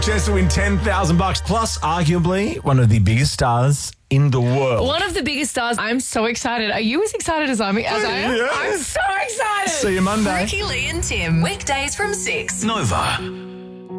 Chance to win $10,000 plus arguably one of the biggest stars in the world. One of the biggest stars. I'm so excited. Are you as excited as I am? Yeah. I'm so excited. See you Monday. Ricky, Lee and Tim. Weekdays from 6. Nova.